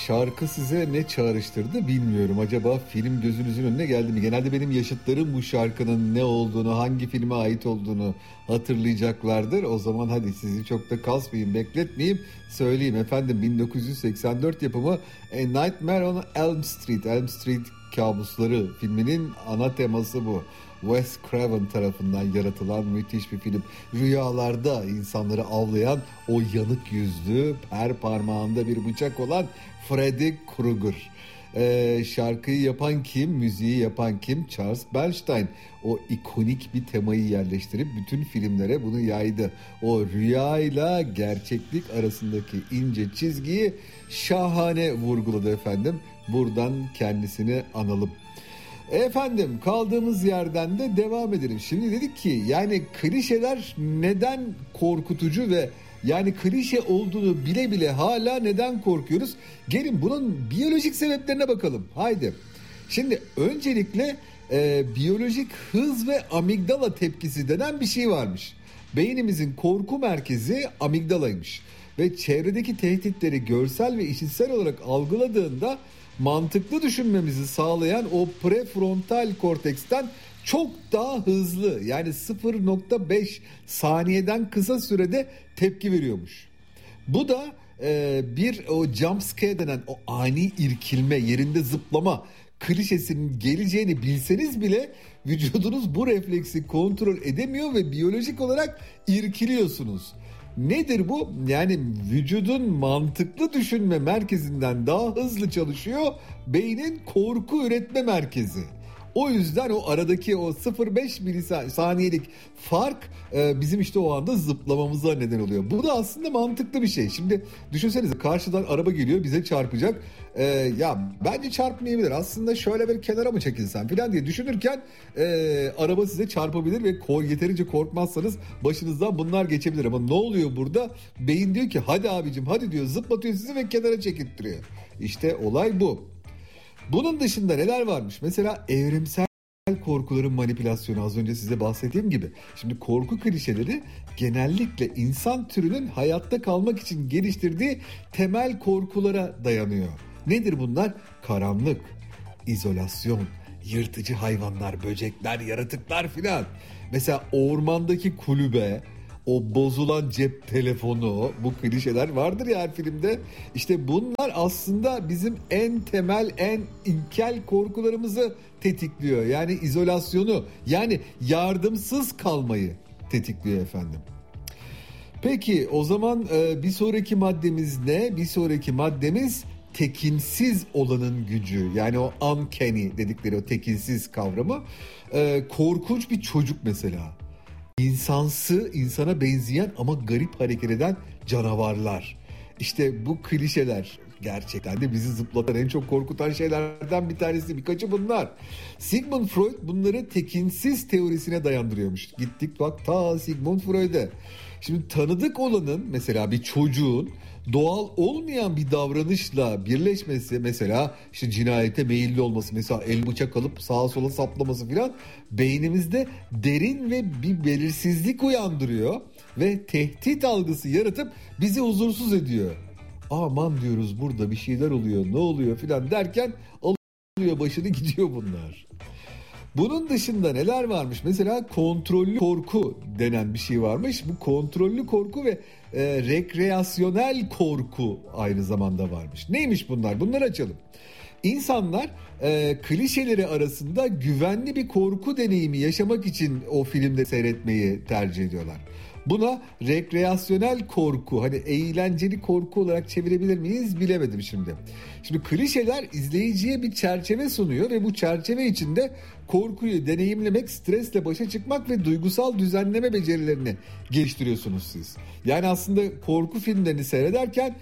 şarkı size ne çağrıştırdı bilmiyorum. Acaba film gözünüzün önüne geldi mi? Genelde benim yaşıtlarım bu şarkının ne olduğunu, hangi filme ait olduğunu hatırlayacaklardır. O zaman hadi sizi çok da kasmayayım, bekletmeyeyim. Söyleyeyim efendim, 1984 yapımı A Nightmare on Elm Street. Elm Street Kabusları filminin ana teması bu. Wes Craven tarafından yaratılan müthiş bir film. Rüyalarda insanları avlayan o yanık yüzlü, her parmağında bir bıçak olan Freddy Krueger. Şarkıyı yapan kim, müziği yapan kim? Charles Bernstein. O ikonik bir temayı yerleştirip bütün filmlere bunu yaydı. O rüyayla gerçeklik arasındaki ince çizgiyi şahane vurguladı efendim. Buradan kendisini analım. Efendim, kaldığımız yerden de devam edelim. Şimdi dedik ki yani klişeler neden korkutucu ve yani klişe olduğunu bile bile hala neden korkuyoruz? Gelin bunun biyolojik sebeplerine bakalım. Haydi. Şimdi öncelikle biyolojik hız ve amigdala tepkisi denen bir şey varmış. Beynimizin korku merkezi amigdalaymış. Ve çevredeki tehditleri görsel ve işitsel olarak algıladığında mantıklı düşünmemizi sağlayan o prefrontal korteksten çok daha hızlı, yani 0,5 saniyeden kısa sürede tepki veriyormuş. Bu da bir o jump scare denen o ani irkilme, yerinde zıplama klişesinin geleceğini bilseniz bile vücudunuz bu refleksi kontrol edemiyor ve biyolojik olarak irkiliyorsunuz. Nedir bu? Yani vücudun mantıklı düşünme merkezinden daha hızlı çalışıyor beynin korku üretme merkezi. O yüzden o aradaki o 0,5 milisaniyelik fark bizim işte o anda zıplamamıza neden oluyor. Bu da aslında mantıklı bir şey. Şimdi düşünsenize, karşıdan araba geliyor, bize çarpacak. Ya bence çarpmayabilir. Aslında şöyle bir kenara mı çekilsem falan diye düşünürken araba size çarpabilir ve yeterince korkmazsanız başınızdan bunlar geçebilir. Ama ne oluyor burada? Beyin diyor ki hadi abicim hadi diyor, zıplatıyor sizi ve kenara çekilttiriyor. İşte olay bu. Bunun dışında neler varmış? Mesela evrimsel korkuların manipülasyonu, az önce size bahsettiğim gibi. Şimdi korku klişeleri genellikle insan türünün hayatta kalmak için geliştirdiği temel korkulara dayanıyor. Nedir bunlar? Karanlık, izolasyon, yırtıcı hayvanlar, böcekler, yaratıklar filan. Mesela ormandaki kulübe, o bozulan cep telefonu, bu klişeler vardır ya her filmde. İşte bunlar aslında bizim en temel, en ilkel korkularımızı tetikliyor. Yani izolasyonu, yani yardımsız kalmayı tetikliyor efendim. Peki o zaman bir sonraki maddemiz ne? Bir sonraki maddemiz tekinsiz olanın gücü. Yani o uncanny dedikleri o tekinsiz kavramı. Korkunç bir çocuk mesela. İnsansı, insana benzeyen ama garip hareket eden canavarlar. İşte bu klişeler gerçekten de bizi zıplatan, en çok korkutan şeylerden bir tanesi. Birkaçı bunlar. Sigmund Freud bunları tekinsiz teorisine dayandırıyormuş. Gittik bak ta Sigmund Freud'e. Şimdi tanıdık olanın, mesela bir çocuğun doğal olmayan bir davranışla birleşmesi, mesela işte cinayete meyilli olması, mesela el bıçak alıp sağa sola saplaması filan, beynimizde derin ve bir belirsizlik uyandırıyor ve tehdit algısı yaratıp bizi huzursuz ediyor. Aman diyoruz, burada bir şeyler oluyor, ne oluyor filan derken alıyor başını gidiyor bunlar. Bunun dışında neler varmış? Mesela kontrollü korku denen bir şey varmış. Bu kontrollü korku ve rekreasyonel korku aynı zamanda varmış. Neymiş bunlar? Bunları açalım. İnsanlar klişeleri arasında güvenli bir korku deneyimi yaşamak için o filmde seyretmeyi tercih ediyorlar. Buna rekreasyonel korku, hani eğlenceli korku olarak çevirebilir miyiz bilemedim şimdi. Şimdi klişeler izleyiciye bir çerçeve sunuyor ve bu çerçeve içinde korkuyu deneyimlemek, stresle başa çıkmak ve duygusal düzenleme becerilerini geliştiriyorsunuz siz. Yani aslında korku filmlerini seyrederken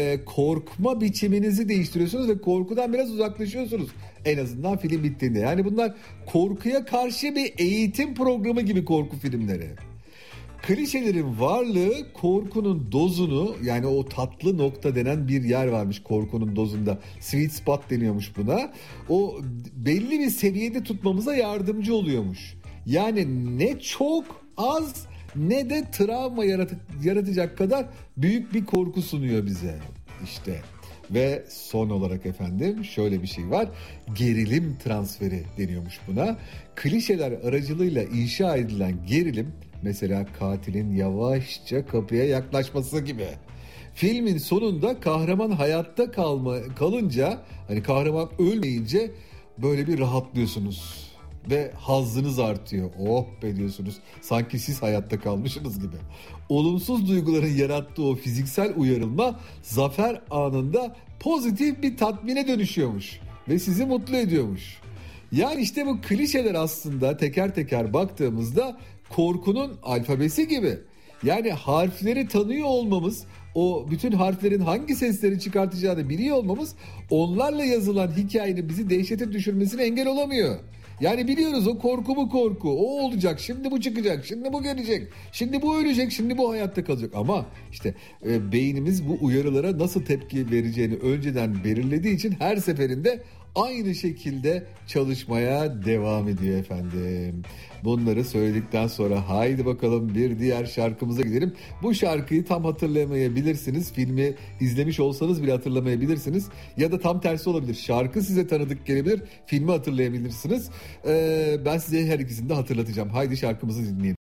korkma biçiminizi değiştiriyorsunuz ve korkudan biraz uzaklaşıyorsunuz. En azından film bittiğinde. Yani bunlar korkuya karşı bir eğitim programı gibi korku filmleri. Klişelerin varlığı korkunun dozunu, yani o tatlı nokta denen bir yer varmış korkunun dozunda. Sweet spot deniyormuş buna. O belli bir seviyede tutmamıza yardımcı oluyormuş. Yani ne çok az ne de travma yaratacak kadar büyük bir korku sunuyor bize. İşte. Ve son olarak efendim şöyle bir şey var. Gerilim transferi deniyormuş buna. Klişeler aracılığıyla inşa edilen gerilim, mesela katilin yavaşça kapıya yaklaşması gibi. Filmin sonunda kahraman hayatta kalınca, hani kahraman ölmeyince böyle bir rahatlıyorsunuz ve hazzınız artıyor. Oh be diyorsunuz. Sanki siz hayatta kalmışsınız gibi. Olumsuz duyguların yarattığı o fiziksel uyarılma zafer anında pozitif bir tatmine dönüşüyormuş ve sizi mutlu ediyormuş. Yani işte bu klişeler aslında teker teker baktığımızda korkunun alfabesi gibi. Yani harfleri tanıyor olmamız, o bütün harflerin hangi sesleri çıkartacağını biliyor olmamız, onlarla yazılan hikayenin bizi dehşete düşürmesine engel olamıyor. Yani biliyoruz o korku mu korku, o olacak, şimdi bu çıkacak, şimdi bu gelecek, şimdi bu ölecek, şimdi bu hayatta kalacak. Ama işte beynimiz bu uyarılara nasıl tepki vereceğini önceden belirlediği için her seferinde aynı şekilde çalışmaya devam ediyor efendim. Bunları söyledikten sonra haydi bakalım bir diğer şarkımıza gidelim. Bu şarkıyı tam hatırlamayabilirsiniz. Filmi izlemiş olsanız bile hatırlamayabilirsiniz. Ya da tam tersi olabilir. Şarkı size tanıdık gelebilir. Filmi hatırlayabilirsiniz. Ben size her ikisini de hatırlatacağım. Haydi şarkımızı dinleyelim.